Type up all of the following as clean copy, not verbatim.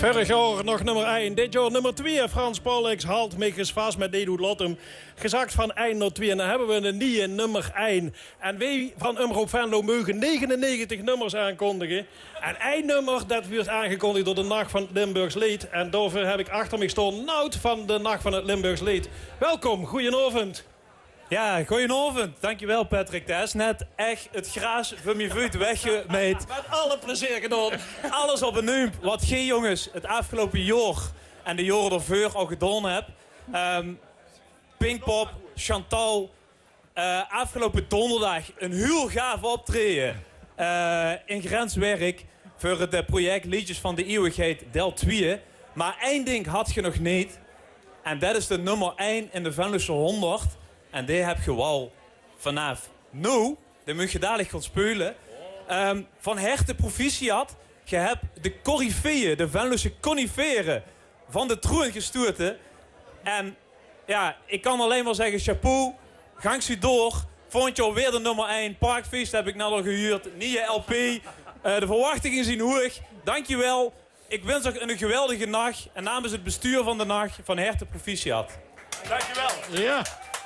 Vorig jaar nog nummer 1. Dit jaar nummer 2. Frans Pollux haalt Mikkels vast met Dedoet Lottum. Gezakt van 1 naar 2. En dan hebben we een nieuwe nummer 1. En wij van Omroep Venlo mogen 99 nummers aankondigen. En 1 nummer dat wordt aangekondigd door de Nacht van het Limburgs Lied. En daarvoor heb ik achter me staan Nout van de Nacht van het Limburgs Lied. Welkom, goedenavond. Ja, goedenavond. Dankjewel Patrick. Dat is net echt het gras van mijn voet weggemeten. Met alle plezier gedaan. Alles op een nump. Wat geen jongens het afgelopen jaar en de jaren ervoor al gedaan heb. Pinkpop, Chantal. Afgelopen donderdag een heel gaaf optreden in Grenswerk voor het project Liedjes van de Eeuwigheid deel 2. Maar één ding had je nog niet. En dat is de nummer 1 in de Venlose 100. En die heb je wel vanaf nu. Die moet je dadelijk gaan spelen. Van harte proficiat. Je hebt de coryfeeën, de Venlose coniferen van de troon gestoten. En ja, ik kan alleen maar zeggen chapeau. Gangs u door. Vond je alweer de nummer 1. Parkfeest heb ik net al gehuurd. Nieuwe LP. De verwachtingen zijn hoog. Dankjewel. Ik wens nog een geweldige nacht. En namens het bestuur van de nacht van harte proficiat. Dankjewel. Ja.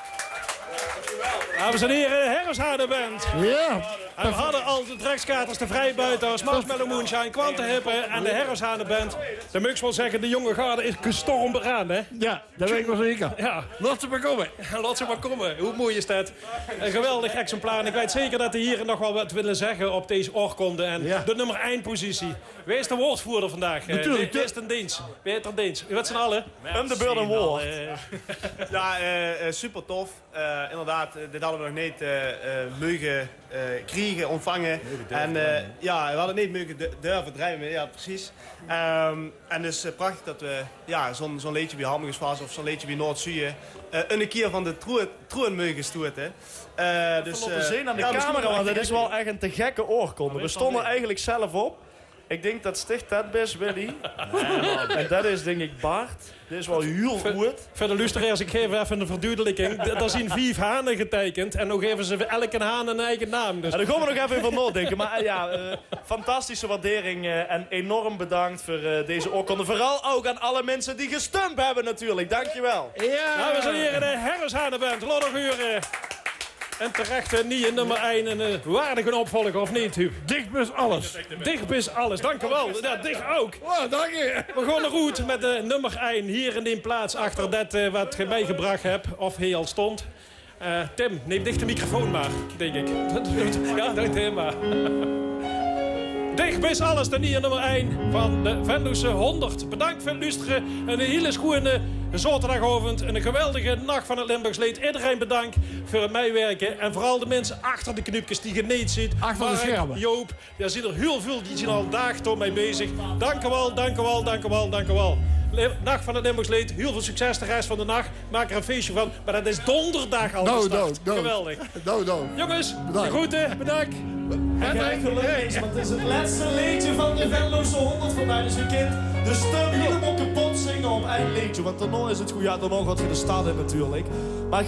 Dames en heren, Herreshaarde Band. Ja. En we hadden al de trekskaters, de vrijbuiters, Marshmallow Moonshine, Kwantenhippen en de Herreshaarde Band. De Mux wil zeggen, de jonge garde is gestorm begaan, hè? Ja, dat weet ik wel zeker. Ja. Laat ze maar komen. Laat ze maar komen. Hoe mooi is dat? Een geweldig exemplaar. En ik weet zeker dat de heren nog wel wat willen zeggen op deze oorkonde. En de nummer 1 positie. Wie is de woordvoerder vandaag? Natuurlijk. Wie is ten dienst? Peter Dienst. U weet z'n allen? Om de beurt een woord. Ja, super tof. Inderdaad, dit hadden we nog niet mogen krijgen, ontvangen. En ja, we hadden niet mogen durven drijven. Ja, precies. En dus prachtig dat we zo'n liedje bij Hammersvast of zo'n liedje bij Noord-Zuid een keer van de troon mogen stoten. Dus te zien aan de camera, want het is wel echt een te gekke oorkonde. We stonden eigenlijk zelf op. Ik denk dat sticht dat best, Willy. En dat is denk ik Bart. Dit is wel heel goed. Voor de luisteraars, ik geef even een verduidelijking. Daar zien 5 hanen getekend. En nog geven ze elke haan een eigen naam. Dus. En daar gaan we nog even over nadenken. Maar fantastische waardering. En enorm bedankt voor deze oorkonde. Vooral ook aan alle mensen die gestemd hebben natuurlijk. Dankjewel. Ja. Dames en heren, de Herreshaarde-band. Laat nog uren. En terecht niet in nummer 1 een waardige opvolger, of niet, Huub? Dicht bij alles. Dicht bij alles, dank u wel. Ja, dicht ook. Oh, dank je. We gaan de route met de nummer 1 hier in die plaats achter dat wat je meegebracht hebt, of hij al stond. Tim, neem dicht de microfoon maar, denk ik. Ja, dat is maar. Dicht bij alles, de nieuwe nummer 1 van de Venlose 100. Bedankt voor het luisteren. Een hele schone zaterdagavond. Een geweldige nacht van het Limburgs Lied. Iedereen bedankt voor het meewerken. En vooral de mensen achter de knipjes die je niet ziet. Achter de schermen. Joop, daar zijn er heel veel die zijn al dagen mee bezig. Dank u wel, dank u wel, dank u wel, dank u wel. Nacht van het Limburgs Lied. Heel veel succes de rest van de nacht. Maak er een feestje van. Maar dat is donderdag al gestart. Geweldig. Jongens, de groeten. Bedankt. En gelukkig, want het is het laatste liedje van de Venlose 100 vandaag. Dus je kind de stem helemaal kapot zingen op één liedje. Want daarna is het goed. Ja, daarna gaat je de stad in natuurlijk. Maar